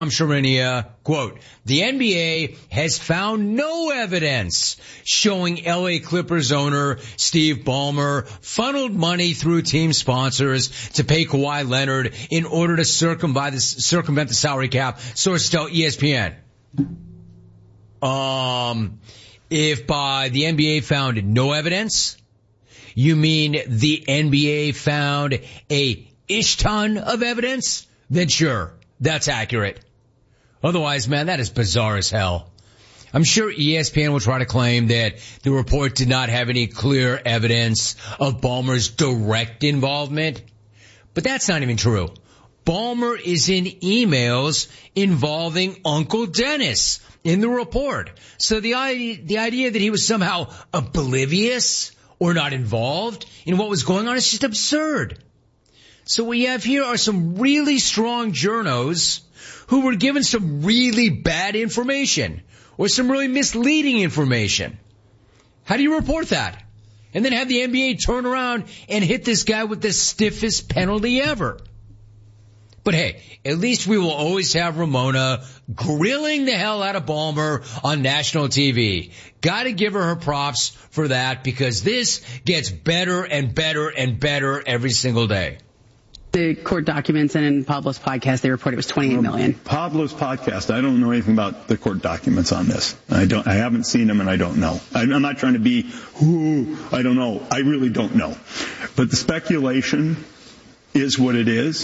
Sherminia, quote, the NBA has found no evidence showing LA Clippers owner Steve Ballmer funneled money through team sponsors to pay Kawhi Leonard in order to circumvent the salary cap, sources tell ESPN. If by the NBA found no evidence, you mean the NBA found a ish ton of evidence? Then sure, that's accurate. Otherwise, man, that is bizarre as hell. I'm sure ESPN will try to claim that the report did not have any clear evidence of Ballmer's direct involvement. But that's not even true. Ballmer is in emails involving Uncle Dennis in the report. So the idea that he was somehow oblivious or not involved in what was going on is just absurd. So what we have here are some really strong journos who were given some really bad information or some really misleading information. How do you report that? And then have the NBA turn around and hit this guy with the stiffest penalty ever. But hey, at least we will always have Ramona grilling the hell out of Ballmer on national TV. Gotta give her props for that because this gets better and better and better every single day. The court documents, and in Pablo's podcast, they report it was $28 million. Pablo's podcast, I don't know anything about the court documents on this. I haven't seen them and I don't know. I'm not trying to be, I don't know. I really don't know. But the speculation is what it is.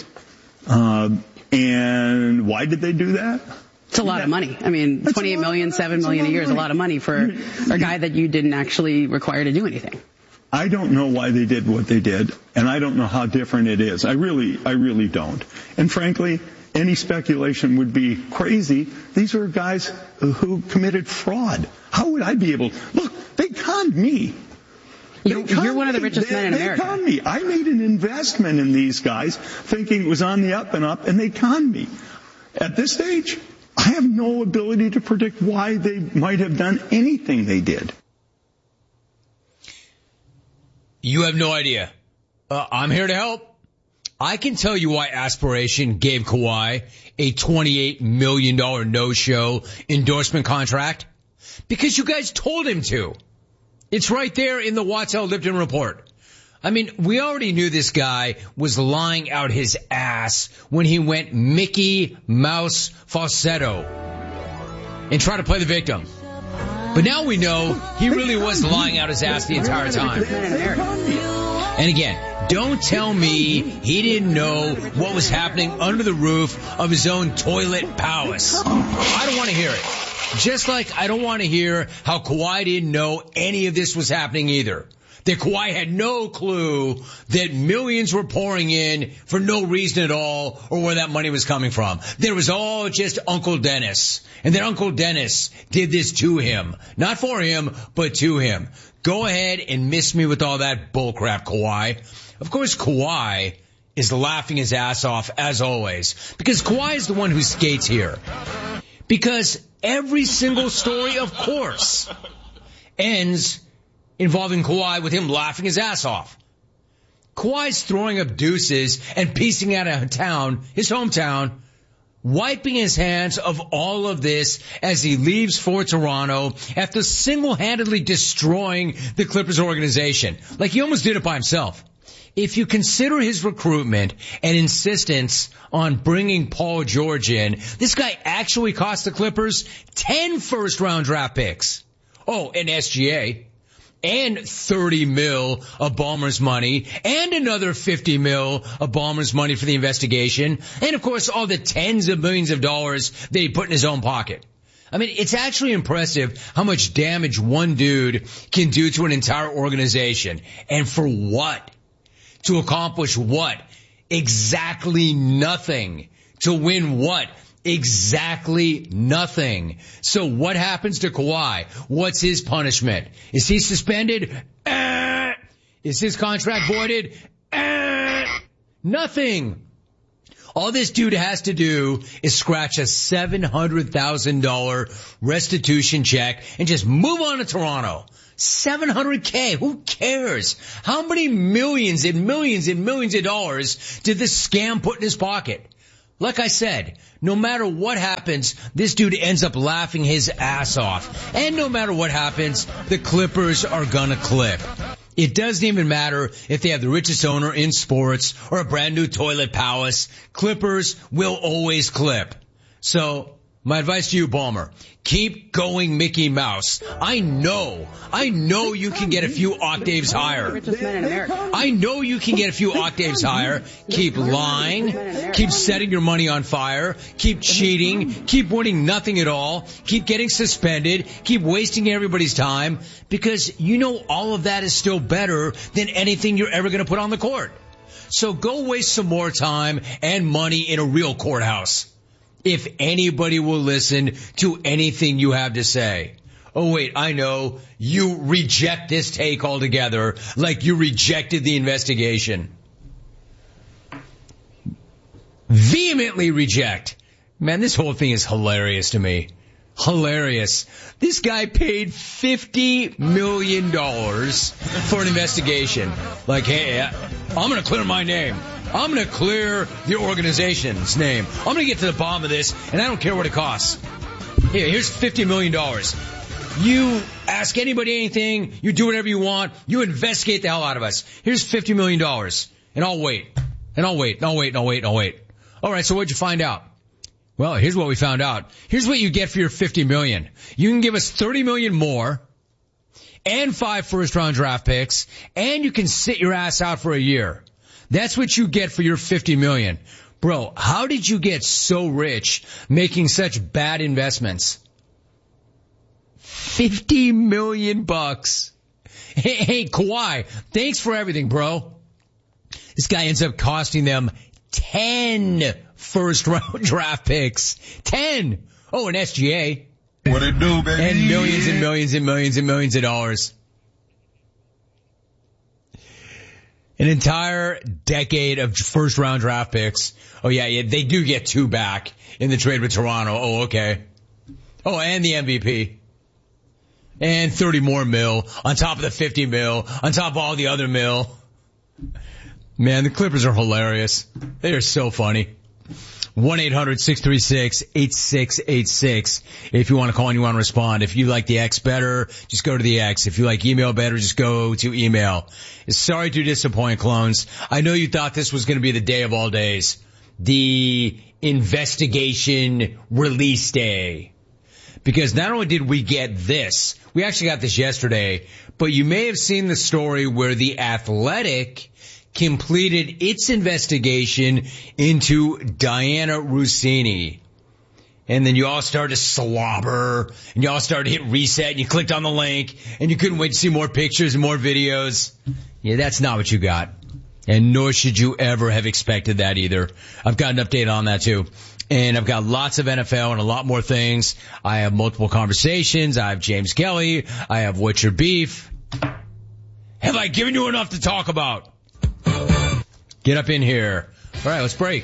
And why did they do that? It's a lot of money. I mean, $28 million, $7 million a year is a lot of money for a guy that you didn't actually require to do anything. I don't know why they did what they did, and I don't know how different it is. I really don't. And frankly, any speculation would be crazy. These are guys who committed fraud. How would I be able? Look, they conned me. You're one of the richest men in America. They conned me. I made an investment in these guys thinking it was on the up and up, and they conned me. At this stage, I have no ability to predict why they might have done anything they did. You have no idea. I'm here to help. I can tell you why Aspiration gave Kawhi a $28 million no-show endorsement contract. Because you guys told him to. It's right there in the Wachtell Lipton report. I mean, we already knew this guy was lying out his ass when he went Mickey Mouse falsetto and tried to play the victim. But now we know he really was lying out his ass the entire time. And again, don't tell me he didn't know what was happening under the roof of his own toilet palace. I don't want to hear it. Just like I don't want to hear how Kawhi didn't know any of this was happening either. That Kawhi had no clue that millions were pouring in for no reason at all or where that money was coming from. That it was all just Uncle Dennis. And that Uncle Dennis did this to him. Not for him, but to him. Go ahead and miss me with all that bullcrap, Kawhi. Of course, Kawhi is laughing his ass off, as always. Because Kawhi is the one who skates here. Because every single story, of course, ends involving Kawhi with him laughing his ass off. Kawhi's throwing up deuces and piecing out of town, his hometown, wiping his hands of all of this as he leaves for Toronto after single-handedly destroying the Clippers organization. Like he almost did it by himself. If you consider his recruitment and insistence on bringing Paul George in, this guy actually cost the Clippers 10 first-round draft picks. Oh, and SGA. And 30 mil of Ballmer's money, and another 50 mil of Ballmer's money for the investigation, and of course all the tens of millions of dollars that he put in his own pocket. I mean, it's actually impressive how much damage one dude can do to an entire organization. And for what? To accomplish what? Exactly nothing. To win what? Exactly nothing. So what happens to Kawhi? What's his punishment? Is he suspended? Is his contract voided? Nothing. All this dude has to do is scratch a $700,000 restitution check and just move on to Toronto. $700K. Who cares? How many millions and millions and millions of dollars did this scam put in his pocket? Like I said, no matter what happens, this dude ends up laughing his ass off. And no matter what happens, the Clippers are gonna clip. It doesn't even matter if they have the richest owner in sports or a brand new toilet palace. Clippers will always clip. So, my advice to you, Ballmer, keep going Mickey Mouse. I know you can get a few octaves higher. I know you can get a few octaves higher. Keep lying. Keep setting your money on fire. Keep cheating. Keep winning nothing at all. Keep getting suspended. Keep wasting everybody's time. Because you know all of that is still better than anything you're ever going to put on the court. So go waste some more time and money in a real courthouse. If anybody will listen to anything you have to say. Oh wait, I know. You reject this take altogether, like you rejected the investigation. Vehemently reject. Man, this whole thing is hilarious to me. Hilarious. This guy paid $50 million for an investigation. Like, hey, I'm going to clear my name. I'm going to clear the organization's name. I'm going to get to the bottom of this, and I don't care what it costs. Here's $50 million. You ask anybody anything. You do whatever you want. You investigate the hell out of us. Here's $50 million, and I'll wait. And I'll wait, and I'll wait, and I'll wait, and I'll wait. All right, so what'd you find out? Well, here's what we found out. Here's what you get for your $50 million. You can give us $30 million more and 5 first-round draft picks, and you can sit your ass out for a year. That's what you get for your $50 million. Bro, how did you get so rich making such bad investments? $50 million bucks. Hey, Kawhi, thanks for everything, bro. This guy ends up costing them 10 first-round draft picks. 10. Oh, an SGA. What it do, baby? And millions and millions and millions and millions of dollars. An entire decade of first-round draft picks. Oh, yeah, they do get 2 back in the trade with Toronto. Oh, okay. Oh, and the MVP. And 30 more mil on top of the 50 mil, on top of all the other mil. Man, the Clippers are hilarious. They are so funny. 1-800-636-8686. If you want to call and you want to respond. If you like the X better, just go to the X. If you like email better, just go to email. Sorry to disappoint, clones. I know you thought this was going to be the day of all days. The investigation release day. Because not only did we get this, we actually got this yesterday, but you may have seen the story where The Athletic completed its investigation into Diana Russini. And then you all started to slobber, and you all started to hit reset, and you clicked on the link, and you couldn't wait to see more pictures and more videos. Yeah, that's not what you got. And nor should you ever have expected that either. I've got an update on that too. And I've got lots of NFL and a lot more things. I have multiple conversations. I have James Kelly. I have What's Your Beef. Have I given you enough to talk about? Get up in here. All right, let's break.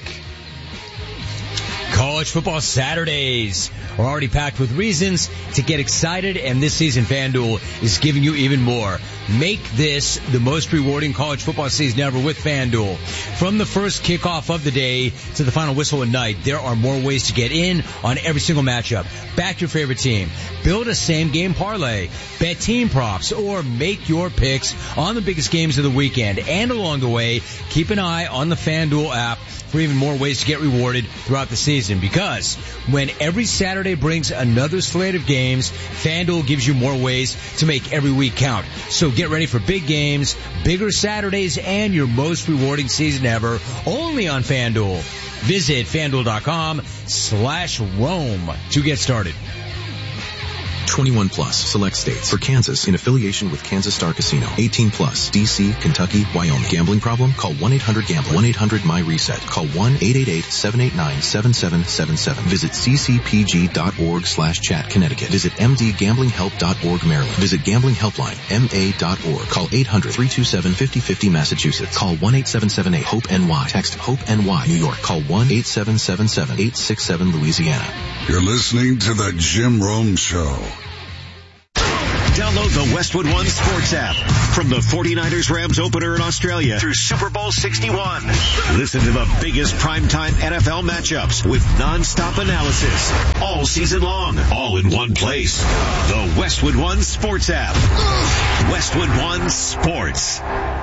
College football Saturdays are already packed with reasons to get excited, and this season FanDuel is giving you even more. Make this the most rewarding college football season ever with FanDuel. From the first kickoff of the day to the final whistle at night, there are more ways to get in on every single matchup. Back your favorite team. Build a same-game parlay. Bet team props or make your picks on the biggest games of the weekend. And along the way, keep an eye on the FanDuel app for even more ways to get rewarded throughout the season. Because when every Saturday brings another slate of games, FanDuel gives you more ways to make every week count. So get ready for big games, bigger Saturdays, and your most rewarding season ever, only on FanDuel. Visit FanDuel.com/Rome to get started. 21 plus, select states. For Kansas, in affiliation with Kansas Star Casino. 18 plus, D.C., Kentucky, Wyoming. Gambling problem? Call 1-800-GAMBLER. 1-800-MY-RESET. Call 1-888-789-7777. Visit ccpg.org/chat, Connecticut. Visit mdgamblinghelp.org, Maryland. Visit Gambling Helpline, ma.org. Call 800-327-5050, Massachusetts. Call 1-8778-HOPE-NY. Text HOPE-NY, New York. Call 1-8777-867, Louisiana. You're listening to The Jim Rome Show. Download the Westwood One Sports app. From the 49ers Rams opener in Australia through Super Bowl 61. Listen to the biggest primetime NFL matchups with non-stop analysis all season long, all in one place. The Westwood One Sports app. Westwood One Sports.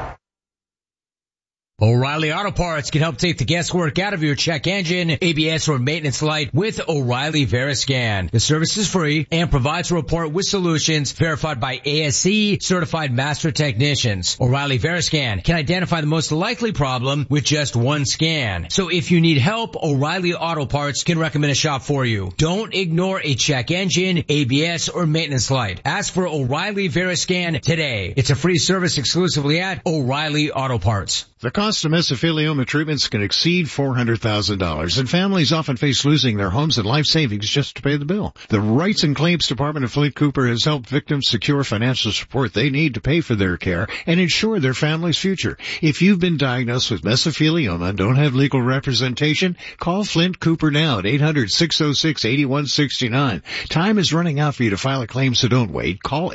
O'Reilly Auto Parts can help take the guesswork out of your check engine, ABS, or maintenance light with O'Reilly Veriscan. The service is free and provides a report with solutions verified by ASE certified master technicians. O'Reilly Veriscan can identify the most likely problem with just one scan. So if you need help, O'Reilly Auto Parts can recommend a shop for you. Don't ignore a check engine, ABS, or maintenance light. Ask for O'Reilly Veriscan today. It's a free service exclusively at O'Reilly Auto Parts. The cost of mesothelioma treatments can exceed $400,000, and families often face losing their homes and life savings just to pay the bill. The Rights and Claims Department of Flint Cooper has helped victims secure financial support they need to pay for their care and ensure their family's future. If you've been diagnosed with mesothelioma and don't have legal representation, call Flint Cooper now at 800-606-8169. Time is running out for you to file a claim, so don't wait. Call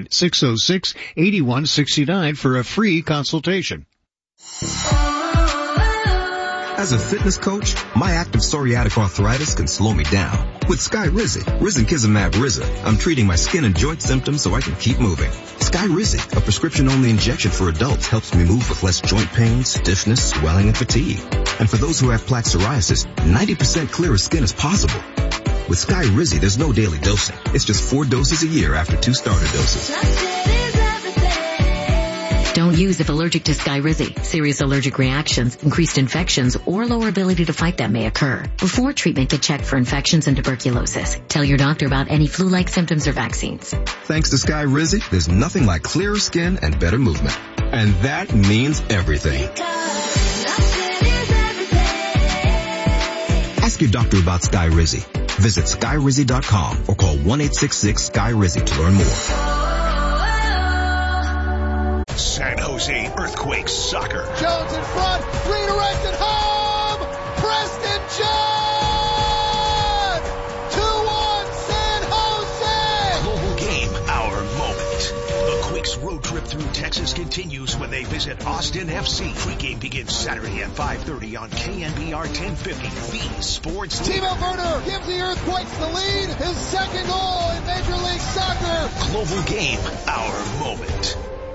800-606-8169 for a free consultation. As a fitness coach, my active psoriatic arthritis can slow me down. With Skyrizi, Risankizumab Riza, I'm treating my skin and joint symptoms so I can keep moving. Skyrizi, a prescription-only injection for adults, helps me move with less joint pain, stiffness, swelling, and fatigue. And for those who have plaque psoriasis, 90% clearer skin is possible. With Skyrizi, there's no daily dosing. It's just 4 doses a year after 2 starter doses. Don't use if allergic to Skyrizi. Serious allergic reactions, increased infections, or lower ability to fight them may occur. Before treatment, get checked for infections and tuberculosis. Tell your doctor about any flu-like symptoms or vaccines. Thanks to Skyrizi, there's nothing like clearer skin and better movement. And that means everything. Ask your doctor about Skyrizi. Visit Skyrizi.com or call 1-866-SKY-RIZI to learn more. San Jose Earthquakes Soccer. Jones in front, redirected home! Preston John! 2-1 San Jose! Global game, our moment. The Quakes road trip through Texas continues when they visit Austin FC. Pre-game begins Saturday at 5:30 on KNBR 1050. The Sports Leader. Timo Werner gives the Earthquakes the lead. His second goal in Major League Soccer. Global game, our moment.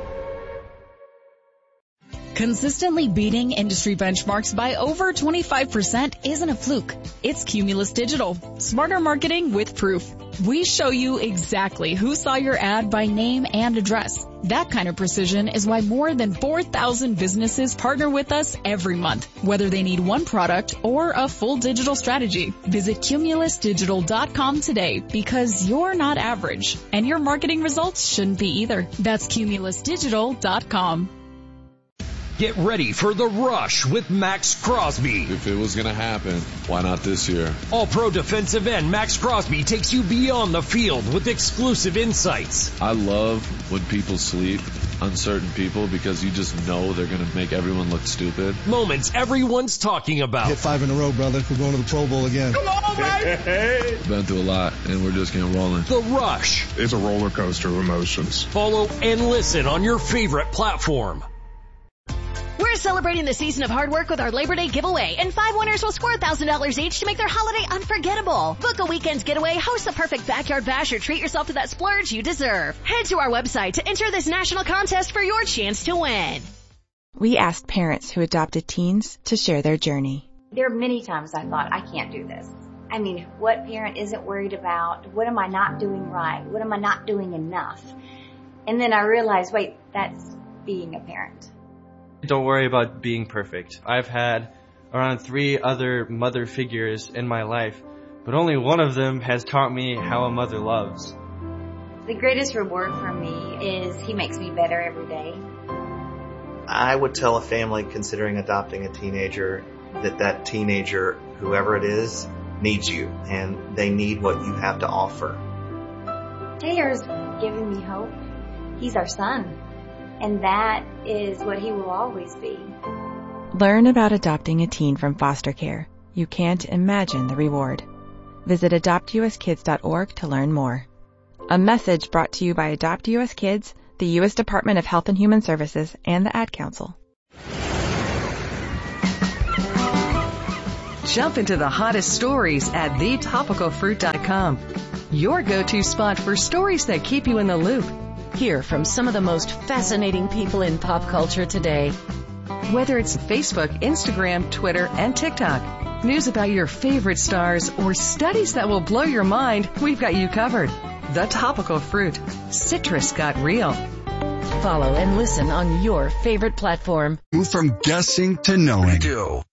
Consistently beating industry benchmarks by over 25% isn't a fluke. It's Cumulus Digital. Smarter marketing with proof. We show you exactly who saw your ad by name and address. That kind of precision is why more than 4,000 businesses partner with us every month, whether they need one product or a full digital strategy. Visit cumulusdigital.com today because you're not average, and your marketing results shouldn't be either. That's cumulusdigital.com. Get ready for the rush with Max Crosby. If it was going to happen, why not this year? All-pro defensive end Max Crosby takes you beyond the field with exclusive insights. I love when people sleep on certain people because you just know they're going to make everyone look stupid. Moments everyone's talking about. Hit 5 in a row, brother. We're going to the Pro Bowl again. Come on, man! Been through a lot, and we're just getting rolling. The Rush. It's a roller coaster of emotions. Follow and listen on your favorite platform. We're celebrating the season of hard work with our Labor Day giveaway, and 5 winners will score $1,000 each to make their holiday unforgettable. Book a weekend's getaway, host the perfect backyard bash, or treat yourself to that splurge you deserve. Head to our website to enter this national contest for your chance to win. We asked parents who adopted teens to share their journey. There are many times I thought, I can't do this. I mean, what parent isn't worried about? What am I not doing right? What am I not doing enough? And then I realized, wait, that's being a parent. Don't worry about being perfect. I've had around 3 other mother figures in my life, but only one of them has taught me how a mother loves. The greatest reward for me is he makes me better every day. I would tell a family considering adopting a teenager that teenager, whoever it is, needs you, and they need what you have to offer. Taylor's giving me hope. He's our son. And that is what he will always be. Learn about adopting a teen from foster care. You can't imagine the reward. Visit adoptuskids.org to learn more. A message brought to you by Adopt U.S. Kids, the U.S. Department of Health and Human Services, and the Ad Council. Jump into the hottest stories at thetopicalfruit.com. Your go-to spot for stories that keep you in the loop. Hear from some of the most fascinating people in pop culture today. Whether it's Facebook, Instagram, Twitter, and TikTok, news about your favorite stars, or studies that will blow your mind, we've got you covered. The Topical Fruit. Citrus got real. Follow and listen on your favorite platform. Move from guessing to knowing.